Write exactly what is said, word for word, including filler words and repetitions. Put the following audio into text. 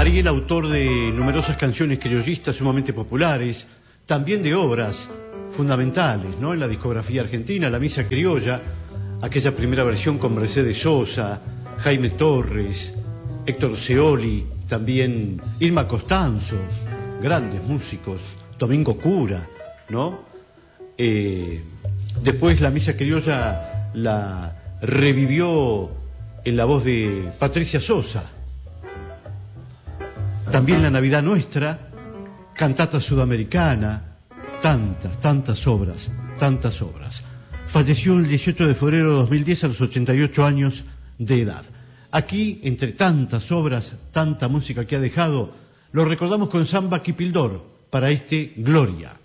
Ariel, autor de numerosas canciones criollistas sumamente populares, también de obras fundamentales, ¿no?, en la discografía argentina, La Misa Criolla, aquella primera versión con Mercedes Sosa, Jaime Torres, Héctor Scioli, también Irma Costanzo, grandes músicos, Domingo Cura, ¿no? Eh, después La Misa Criolla la revivió en la voz de Patricia Sosa. También La Navidad Nuestra, Cantata Sudamericana, tantas, tantas obras, tantas obras. Falleció el dieciocho de febrero de dos mil diez a los ochenta y ocho años de edad. Aquí, entre tantas obras, tanta música que ha dejado, lo recordamos con Samba Kipildor para este Gloria.